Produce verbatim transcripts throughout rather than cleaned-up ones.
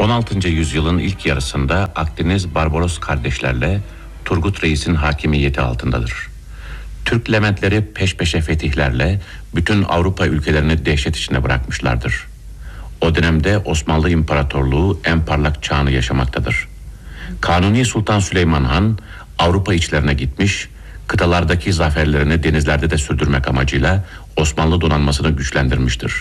on altıncı yüzyılın ilk yarısında Akdeniz Barbaros kardeşlerle Turgut Reis'in hakimiyeti altındadır. Türk Leventleri peş peşe fetihlerle bütün Avrupa ülkelerini dehşet içine bırakmışlardır. O dönemde Osmanlı İmparatorluğu en parlak çağını yaşamaktadır. Kanuni Sultan Süleyman Han Avrupa içlerine gitmiş, kıtalardaki zaferlerini denizlerde de sürdürmek amacıyla Osmanlı donanmasını güçlendirmiştir.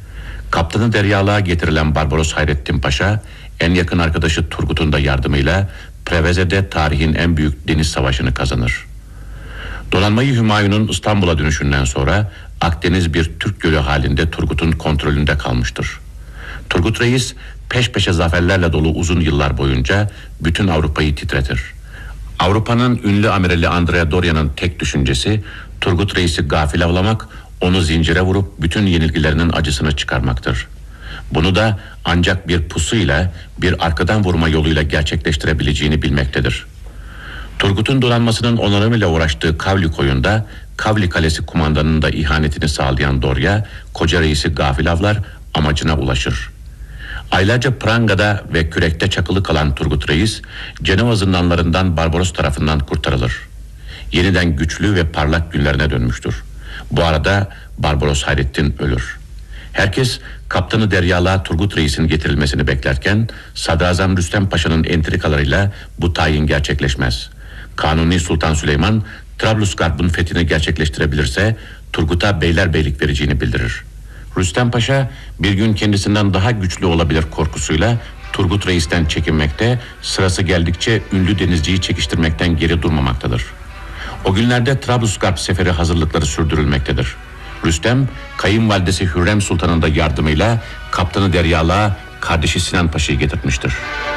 Kaptanı deryalığa getirilen Barbaros Hayrettin Paşa, en yakın arkadaşı Turgut'un da yardımıyla Preveze'de tarihin en büyük deniz savaşını kazanır. Donanmayı Hümayun'un İstanbul'a dönüşünden sonra Akdeniz bir Türk gölü halinde Turgut'un kontrolünde kalmıştır. Turgut Reis peş peşe zaferlerle dolu uzun yıllar boyunca bütün Avrupa'yı titretir. Avrupa'nın ünlü amirali Andrea Doria'nın tek düşüncesi Turgut Reis'i gafil avlamak, onu zincire vurup bütün yenilgilerinin acısını çıkarmaktır. Bunu da ancak bir pusuyla, bir arkadan vurma yoluyla gerçekleştirebileceğini bilmektedir. Turgut'un donanmasının onarımıyla uğraştığı Kavli koyunda Kavli Kalesi kumandanının da ihanetini sağlayan Doria, koca reisi gafil avlar, amacına ulaşır. Aylarca prangada ve kürekte çakılı kalan Turgut Reis, Cenova zindanlarından Barbaros tarafından kurtarılır. Yeniden güçlü ve parlak günlerine dönmüştür. Bu arada Barbaros Hayrettin ölür. Herkes kaptanı deryalığa Turgut Reis'in getirilmesini beklerken Sadrazam Rüstem Paşa'nın entrikalarıyla bu tayin gerçekleşmez. Kanuni Sultan Süleyman Trablusgarp'ın fethini gerçekleştirebilirse Turgut'a beylerbeylik vereceğini bildirir. Rüstem Paşa bir gün kendisinden daha güçlü olabilir korkusuyla Turgut Reis'ten çekinmekte, sırası geldikçe ünlü denizciyi çekiştirmekten geri durmamaktadır. O günlerde Trablusgarp seferi hazırlıkları sürdürülmektedir. Rüstem, kayınvalidesi Hürrem Sultan'ın da yardımıyla kaptanı deryalığa kardeşi Sinan Paşa'yı getirtmiştir.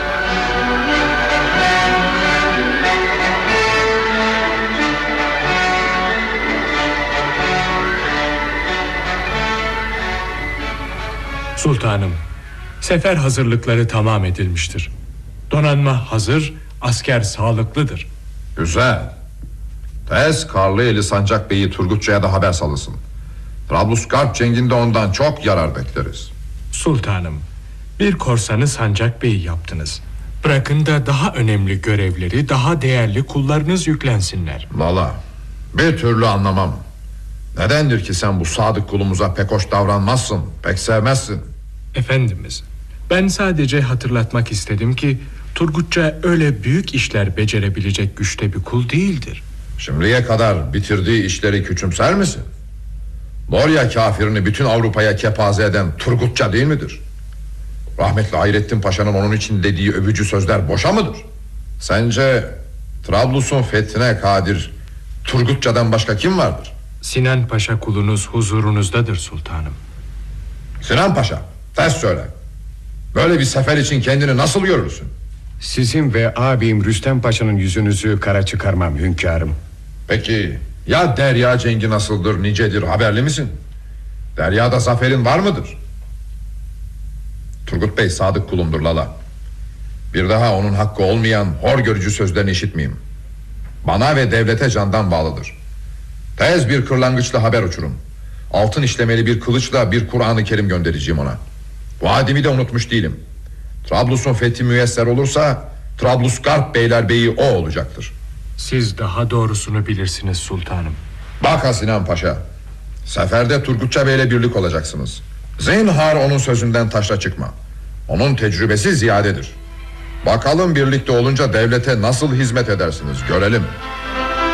Sultanım, sefer hazırlıkları tamam edilmiştir. Donanma hazır, asker sağlıklıdır. Güzel. Tez Karlıeli Sancak Bey'i Turgutçu'ya da haber salısın. Trablusgarp cenginde ondan çok yarar bekleriz. Sultanım, bir korsanı Sancak Bey yaptınız. Bırakın da daha önemli görevleri, daha değerli kullarınız yüklensinler. Valla bir türlü anlamam. Nedendir ki sen bu sadık kulumuza pek hoş davranmazsın, pek sevmezsin? Efendimiz, ben sadece hatırlatmak istedim ki Turgutça öyle büyük işler becerebilecek güçte bir kul değildir. Şimdiye kadar bitirdiği işleri küçümser misin? Moria kafirini bütün Avrupa'ya kepaze eden Turgutça değil midir? Rahmetli Hayrettin Paşa'nın onun için dediği övücü sözler boşa mıdır? Sence Trablus'un fethine kadir Turgutça'dan başka kim vardır? Sinan Paşa kulunuz huzurunuzdadır sultanım. Sinan Paşa, ters söyle. Böyle bir sefer için kendini nasıl görürsün? Sizin ve abim Rüstem Paşa'nın yüzünüzü kara çıkarmam hünkârım. Peki ya Derya cengi nasıldır, nicedir, haberli misin? Derya'da zaferin var mıdır? Turgut Bey sadık kulumdur Lala. Bir daha onun hakkı olmayan hor görücü sözlerini işitmeyeyim. Bana ve devlete candan bağlıdır. Tez bir kırlangıçla haber uçurun. Altın işlemeli bir kılıçla bir Kur'an-ı Kerim göndereceğim ona. Vaadimi de unutmuş değilim. Trablus'un fethi müyesser olursa Trablusgarp beylerbeyi o olacaktır. Siz daha doğrusunu bilirsiniz sultanım. Bak Sinan Paşa, seferde Turgutça Bey'le birlik olacaksınız. Zinhar onun sözünden taşla çıkma. Onun tecrübesi ziyadedir. Bakalım birlikte olunca devlete nasıl hizmet edersiniz, görelim.